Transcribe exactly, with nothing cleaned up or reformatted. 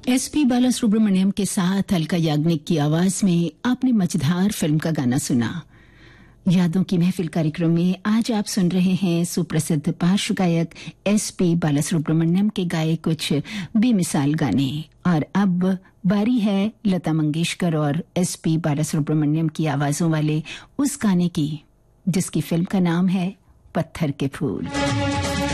S P Balasubrahmanyam के साथ अलका याग्निक की आवाज में आपने मजेदार फिल्म का गाना सुना। यादों की महफिल कार्यक्रम में आज आप सुन रहे हैं सुप्रसिद्ध पार्श्व गायक एस पी बालासुब्रमण्यम के गाए कुछ बेमिसाल गाने। और अब बारी है लता मंगेशकर और एस पी बालासुब्रमण्यम की आवाजों वाले उस गाने की जिसकी फिल्म का नाम है पत्थर के फूल।